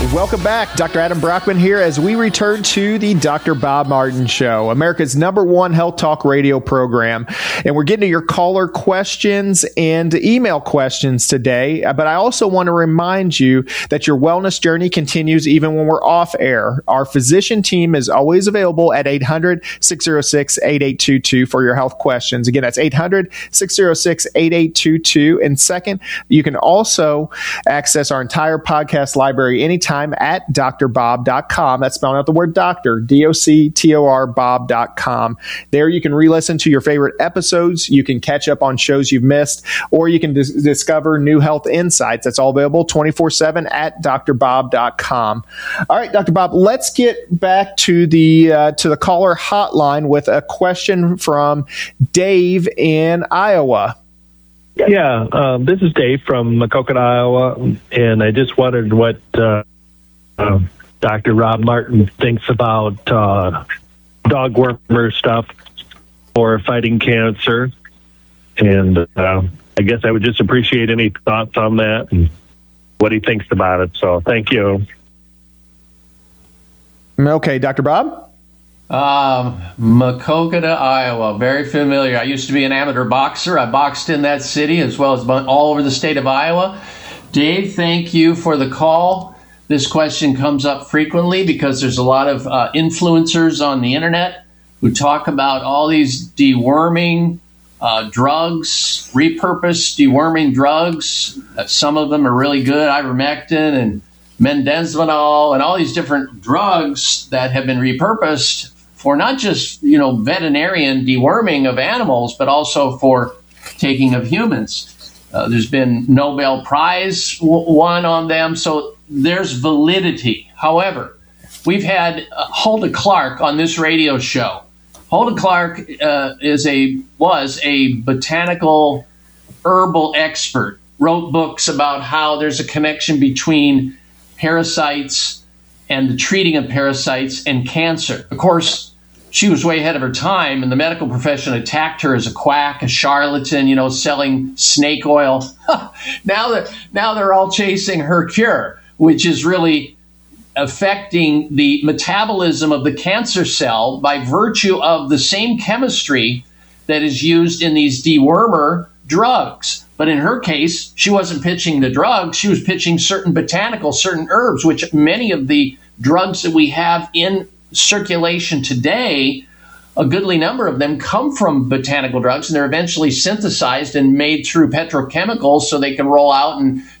Welcome back. Dr. Adam Brockman here as we return to the Dr. Bob Martin Show, America's #1 health talk radio program. And we're getting to your caller questions and email questions today. But I also want to remind you that your wellness journey continues even when we're off air. Our physician team is always available at 800-606-8822 for your health questions. Again, that's 800-606-8822. And second, you can also access our entire podcast library anytime at drbob.com. That's spelling out the word doctor, D-O-C-T-O-R, Bob.com. There you can re-listen to your favorite episodes. You can catch up on shows you've missed, or you can discover new health insights. That's all available 24/7 at drbob.com. All right, Dr. Bob, let's get back to the caller hotline with a question from Dave in Iowa. Yeah, this is Dave from Maquoketa, Iowa, and I just wondered what Dr. Rob Martin thinks about dog wormer stuff for fighting cancer. And I guess I would just appreciate any thoughts on that and what he thinks about it. So thank you. Okay, Dr. Bob? Maquoketa, Iowa. Very familiar. I used to be an amateur boxer. I boxed in that city as well as all over the state of Iowa. Dave, thank you for the call. This question comes up frequently because there's a lot of influencers on the internet who talk about all these deworming drugs, repurposed deworming drugs. Some of them are really good, ivermectin and mendenvanol and all these different drugs that have been repurposed for not just, veterinarian deworming of animals, but also for taking of humans. There's been Nobel Prize won on them, so there's validity. However, we've had Hulda Clark on this radio show. Hulda Clark was a botanical herbal expert, wrote books about how there's a connection between parasites and the treating of parasites and cancer. Of course, she was way ahead of her time, and the medical profession attacked her as a quack, a charlatan, selling snake oil. Now they're all chasing her cure, which is really affecting the metabolism of the cancer cell by virtue of the same chemistry that is used in these dewormer drugs. But in her case, she wasn't pitching the drugs. She was pitching certain botanicals, certain herbs, which many of the drugs that we have in circulation today, a goodly number of them come from botanical drugs, and they're eventually synthesized and made through petrochemicals so they can roll out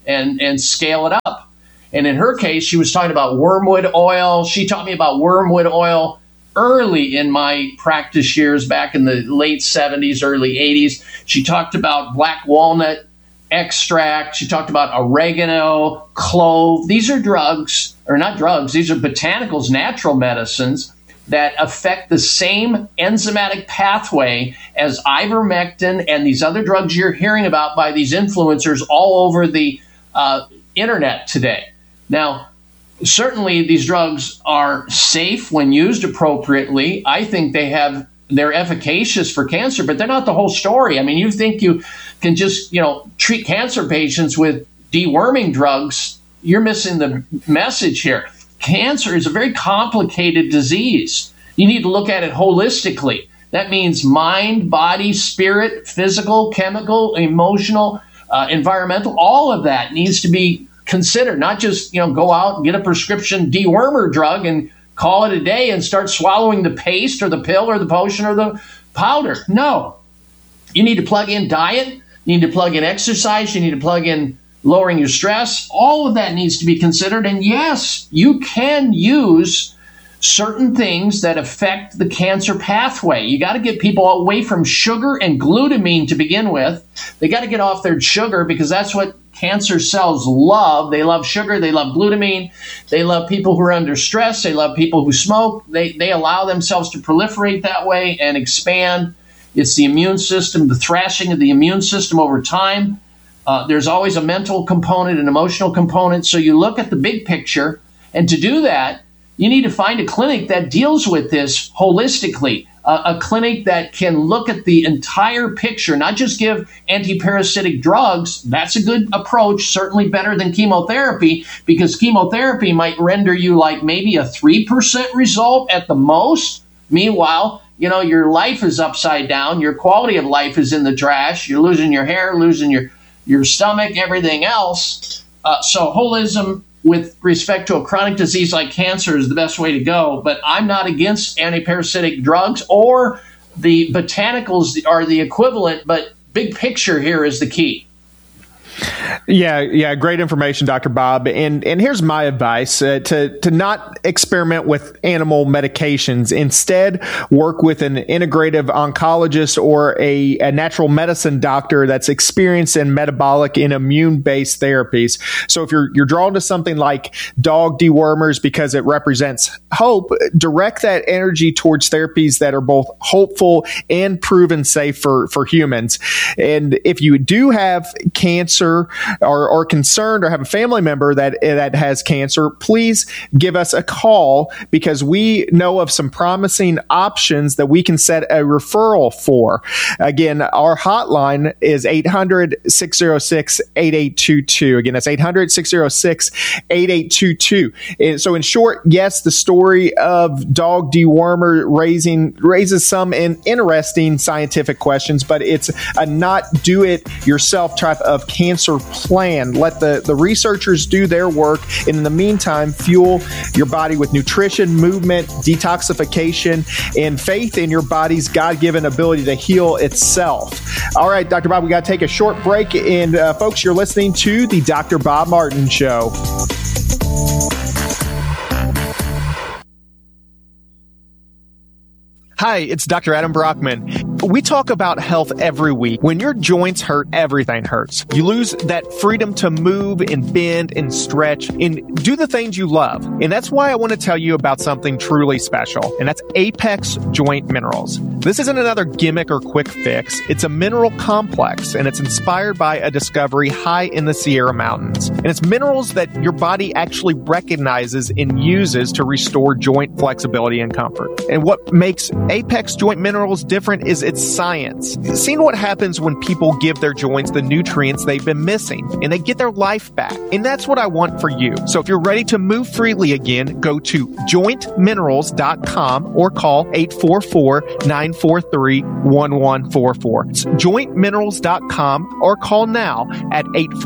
and scale it up. And in her case, she was talking about wormwood oil. She taught me about wormwood oil early in my practice years, back in the late 70s, early 80s. She talked about black walnut extract. She talked about oregano, clove. These are drugs, or not drugs, these are botanicals, natural medicines that affect the same enzymatic pathway as ivermectin and these other drugs you're hearing about by these influencers all over the internet today. Now, certainly these drugs are safe when used appropriately. I think they're efficacious for cancer, but they're not the whole story. I mean, you think you can just, treat cancer patients with deworming drugs. You're missing the message here. Cancer is a very complicated disease. You need to look at it holistically. That means mind, body, spirit, physical, chemical, emotional, environmental. All of that needs to be considered, not just, go out and get a prescription dewormer drug and call it a day and start swallowing the paste or the pill or the potion or the powder. No. You need to plug in diet. You need to plug in exercise. You need to plug in lowering your stress. All of that needs to be considered. And yes, you can use certain things that affect the cancer pathway. You got to get people away from sugar and glutamine to begin with. They got to get off their sugar because that's what cancer cells love. They love sugar. They love glutamine. They love people who are under stress. They love people who smoke. They allow themselves to proliferate that way and expand. It's the immune system, the thrashing of the immune system over time. There's always a mental component, an emotional component. So you look at the big picture. And to do that, you need to find a clinic that deals with this holistically. a clinic that can look at the entire picture, not just give antiparasitic drugs. That's a good approach, certainly better than chemotherapy, because chemotherapy might render you like maybe a 3% result at the most. Meanwhile, your life is upside down. Your quality of life is in the trash. You're losing your hair, losing your stomach, everything else. So holism with respect to a chronic disease like cancer is the best way to go. But I'm not against antiparasitic drugs, or the botanicals are the equivalent, but big picture here is the key. Yeah, great information, Dr. Bob. And here's my advice, to not experiment with animal medications. Instead, work with an integrative oncologist or a natural medicine doctor that's experienced in metabolic and immune-based therapies. So if you're drawn to something like dog dewormers because it represents hope, direct that energy towards therapies that are both hopeful and proven safe for humans. And if you do have cancer or concerned or have a family member that has cancer, please give us a call, because we know of some promising options that we can set a referral for. Again, our hotline is 800-606-8822. Again, that's 800-606-8822. And so in short, yes, the story of dog dewormer raises some interesting scientific questions, but it's a not do it yourself type of cancer plan. Let the researchers do their work, and in the meantime, fuel your body with nutrition, movement, detoxification, and faith in your body's God-given ability to heal itself. All right, Dr. Bob, we got to take a short break, and folks, you're listening to the Dr. Bob Martin Show. Hi, it's Dr. Adam Brockman. We talk about health every week. When your joints hurt, everything hurts. You lose that freedom to move and bend and stretch and do the things you love. And that's why I want to tell you about something truly special, and that's Apex Joint Minerals. This isn't another gimmick or quick fix. It's a mineral complex, and it's inspired by a discovery high in the Sierra Mountains. And it's minerals that your body actually recognizes and uses to restore joint flexibility and comfort. And what makes Apex Joint Minerals different is its science. Seeing what happens when people give their joints the nutrients they've been missing, and they get their life back. And that's what I want for you. So if you're ready to move freely again, go to jointminerals.com or call 844-943-1144. It's jointminerals.com or call now at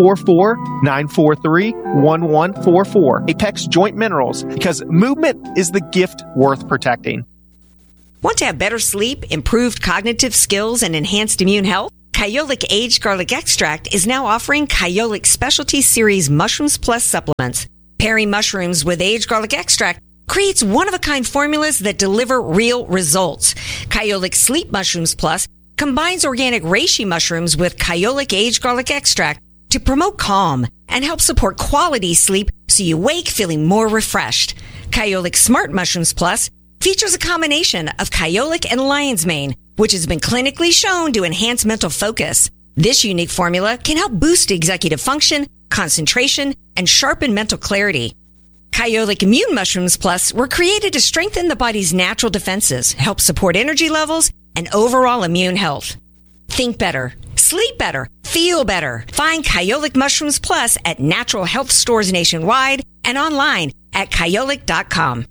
844-943-1144. Apex Joint Minerals, because movement is the gift worth protecting. Want to have better sleep, improved cognitive skills, and enhanced immune health? Kyolic Aged Garlic Extract is now offering Kyolic Specialty Series Mushrooms Plus supplements. Pairing mushrooms with aged garlic extract creates one-of-a-kind formulas that deliver real results. Kyolic Sleep Mushrooms Plus combines organic reishi mushrooms with Kyolic Aged Garlic Extract to promote calm and help support quality sleep so you wake feeling more refreshed. Kyolic Smart Mushrooms Plus features a combination of Kyolic and lion's mane, which has been clinically shown to enhance mental focus. This unique formula can help boost executive function, concentration, and sharpen mental clarity. Kyolic Immune Mushrooms Plus were created to strengthen the body's natural defenses, help support energy levels, and overall immune health. Think better, sleep better, feel better. Find Kyolic Mushrooms Plus at natural health stores nationwide and online at kyolic.com.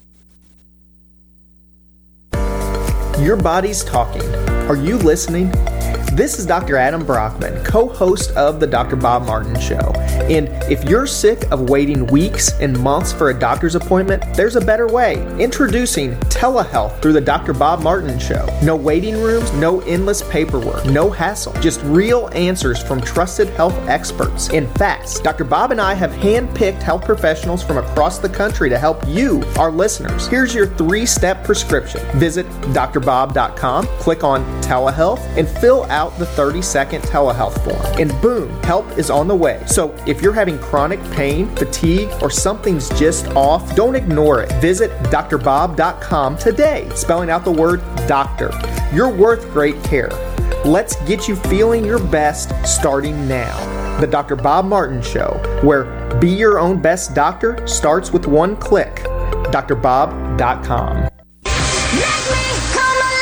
Your body's talking. Are you listening? This is Dr. Adam Brockman, co-host of the Dr. Bob Martin Show. And if you're sick of waiting weeks and months for a doctor's appointment, there's a better way. Introducing telehealth through the Dr. Bob Martin Show. No waiting rooms, no endless paperwork, no hassle. Just real answers from trusted health experts and fast. Dr. Bob and I have handpicked health professionals from across the country to help you, our listeners. Here's your 3-step prescription. Visit drbob.com, click on telehealth, and fill out the 30-second telehealth form. And boom, help is on the way. So if you're having chronic pain, fatigue, or something's just off, don't ignore it. Visit drbob.com today, spelling out the word doctor. You're worth great care. Let's get you feeling your best starting now. The Dr. Bob Martin Show, where be your own best doctor starts with one click. drbob.com. Let me come alive.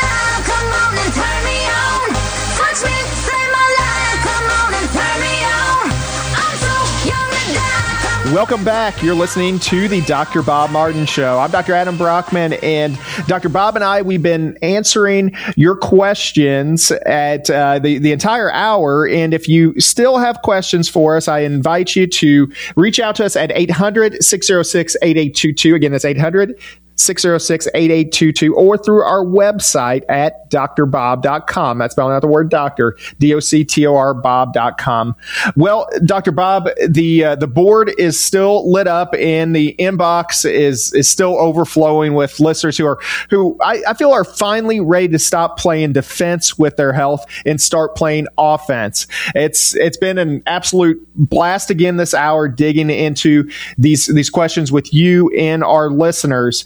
Welcome back. You're listening to the Dr. Bob Martin Show. I'm Dr. Adam Brockman, and Dr. Bob and I, we've been answering your questions at the entire hour. And if you still have questions for us, I invite you to reach out to us at 800-606-8822. Again, that's 800-606-8822, or through our website at drbob.com. That's spelling out the word doctor, D-O-C-T-O-R Bob.com. Well, Dr. Bob, the board is still lit up and the inbox is still overflowing with listeners who I feel are finally ready to stop playing defense with their health and start playing offense. It's been an absolute blast again this hour digging into these questions with you and our listeners.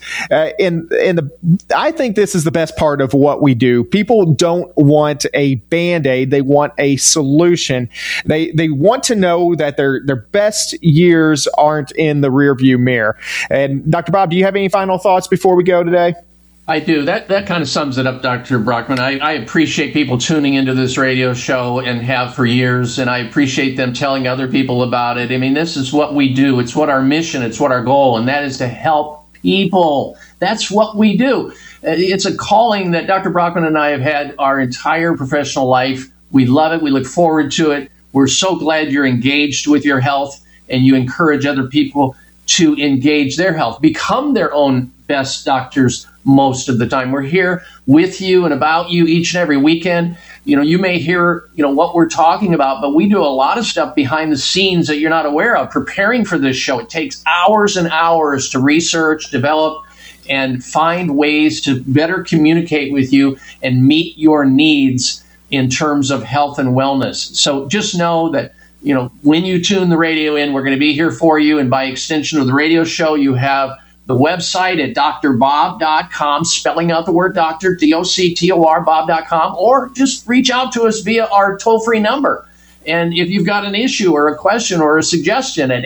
I think this is the best part of what we do. People don't want a Band-Aid. They want a solution. They want to know that their best years aren't in the rearview mirror. And Dr. Bob, do you have any final thoughts before we go today? I do. That kind of sums it up, Dr. Brockman. I appreciate people tuning into this radio show and have for years, and I appreciate them telling other people about it. I mean, this is what we do. It's what our mission, it's what our goal, and that is to help people. That's what we do. It's a calling that Dr. Brockman and I have had our entire professional life. We love it. We look forward to it. We're so glad you're engaged with your health and you encourage other people to engage their health, become their own best doctors most of the time. We're here with you and about you each and every weekend. You know, you may hear, what we're talking about, but we do a lot of stuff behind the scenes that you're not aware of. Preparing for this show, it takes hours and hours to research, develop, and find ways to better communicate with you and meet your needs in terms of health and wellness. So just know that, when you tune the radio in, we're going to be here for you. And by extension of the radio show, you have the website at drbob.com, spelling out the word doctor, D-O-C-T-O-R, Bob.com, or just reach out to us via our toll-free number. And if you've got an issue or a question or a suggestion at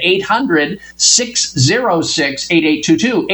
800-606-8822,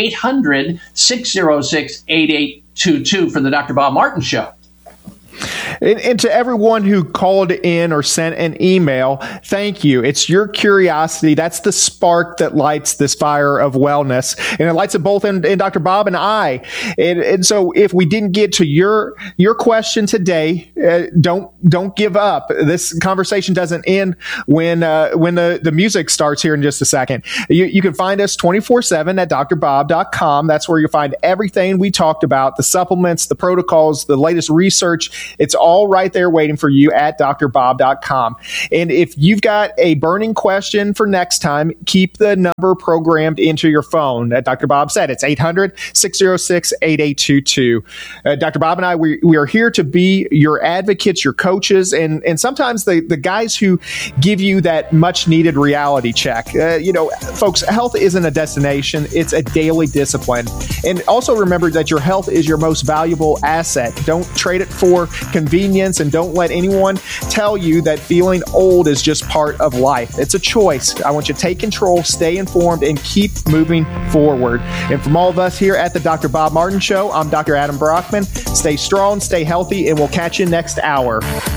800-606-8822 for the Dr. Bob Martin Show. And to everyone who called in or sent an email, thank you. It's your curiosity. That's the spark that lights this fire of wellness. And it lights it both in Dr. Bob and I. And so if we didn't get to your question today, don't give up. This conversation doesn't end when the music starts here in just a second. You can find us 24/7 at drbob.com. That's where you'll find everything we talked about, the supplements, the protocols, the latest research. It's all right there waiting for you at drbob.com. And if you've got a burning question for next time, keep the number programmed into your phone. Dr. Bob said it's 800-606-8822. Dr. Bob and I, we are here to be your advocates, your coaches, and sometimes the guys who give you that much needed reality check. Folks, health isn't a destination. It's a daily discipline. And also remember that your health is your most valuable asset. Don't trade it for convenience, and don't let anyone tell you that feeling old is just part of life. It's a choice. I want you to take control, stay informed, and keep moving forward. And from all of us here at the Dr. Bob Martin Show, I'm Dr. Adam Brockman. Stay strong, stay healthy, and we'll catch you next hour.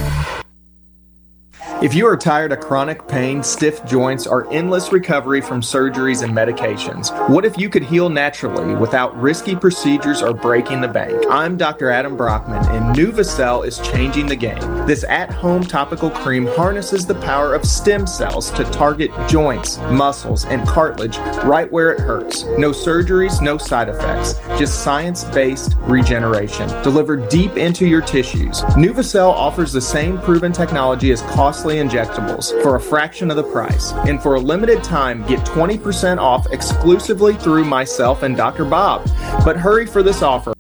If you are tired of chronic pain, stiff joints, or endless recovery from surgeries and medications, what if you could heal naturally without risky procedures or breaking the bank? I'm Dr. Adam Brockman, and NuvaCell is changing the game. This at-home topical cream harnesses the power of stem cells to target joints, muscles, and cartilage right where it hurts. No surgeries, no side effects, just science-based regeneration delivered deep into your tissues. NuvaCell offers the same proven technology as costly injectables for a fraction of the price. And for a limited time, get 20% off exclusively through myself and Dr. Bob. But hurry for this offer.